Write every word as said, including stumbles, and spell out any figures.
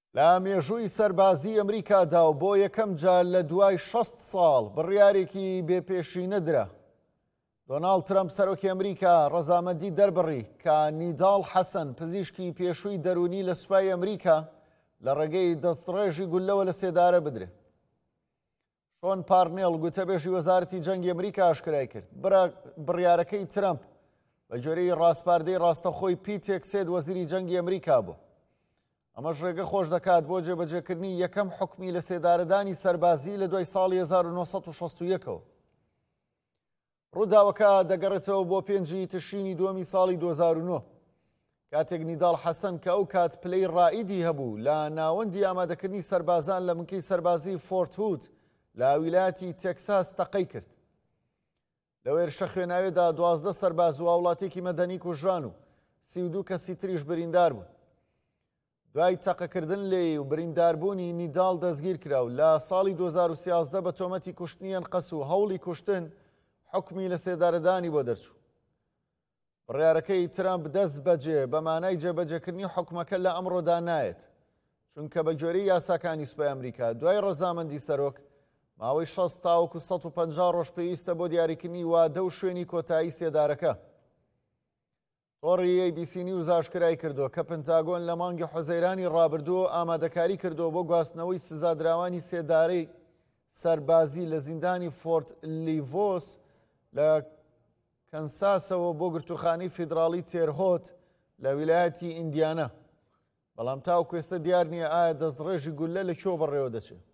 لە مێژووی سەربازی ئەمریکادا و بۆ یەکەم جار لە دوای شەست ساڵ بڕیارێکی بێپێشینە درا. دۆناڵد ترەمپ سەرۆکی ئەمریکا ڕەزامەندی دەربڕی کە نیداڵ حەسەن پزیشکی پێشووی دەرونی لە سوپای ئەمریکا لە ڕێگەی دەستڕێژی گولەوە لە سێدارە بدرێت. شۆن پارنێڵ گوتەبێژی وەزارەتی جەنگی ئەمریکا ئاشکرای کرد بڕیارەکەی ترەمپ بە جۆرەی ڕاستپاردەی ڕاستەخۆی پیت هێگسێت وەزیری جەنگی ئەمریکا بوو. ئەمەش ڕێگە خۆش دەکات بۆ جێبەجێکردنی یەکەم حکمی لە سێدارەدانی سەربازی لە دوای ساڵی هەزار و نۆ سەد و شەست و یەکەوە. ڕووداوەکە دەگەڕێتەوە بۆ پێنجی تشرینی دووەمی ساڵی دوو هەزار و نۆ کاتێک نیداڵ حەسەن کە ئەو کات پلەی ڕائیدی هەبوو لە ناوەندی ئامادەکردنی سەربازان لە منکەی سەربازی فۆرت هود لە ویلایەتی تێکساس تەقەی کرد. لە وێرشە خوێناوێدا دوازدە سەرباز و وڵاتێکی مەدەنی کوژران و سی و دوو کەسی تریش بریندار بوون. دوای تەقەکردن لێ و برینداربوونی نیداڵ دەستگیر کرا و لە ساڵی دوو هەزار و سیازدە بە تۆمەتی کوشتنی ئەنقەس و هەوڵی کوشتن حکمی لە سێدارەدانی بۆ دەرچوو. بڕیارەکەی ترامپ دەست بەجێ بە مانای جێبەجێکردنی حکومەکە لە ئەمڕۆدا نایەت، چونکە بە جۆرەی یاساکانی سوپای ئەمریکا دوای ڕەزامەندی سەرۆک ماوەی شەست تاوەکو سەد و پەنجا ڕۆژ پێویستە بۆ دیاریکردنی وادە و شوێنی کۆتایی سێدارەکە. تۆڕی ئێ بی سی نیوز ئاشکرای کردووە کە پنتاگۆن لە مانگی حوزەیرانی ڕابردووە ئامادەکاری کردووە بۆ گواستنەوەی سزادراوانی سێدارەی سەربازی لە زیندانی فۆرت لیڤۆس لە کەنساسەوە بۆ گرتوخانەی فیدراڵی تێرهۆت لە ویلایەتی ئیندیانە. بەڵام تاوەکو ئێستا دیار نییە ئایا دەستڕێژی گولە لەکوێ بەڕێوە دەچێت.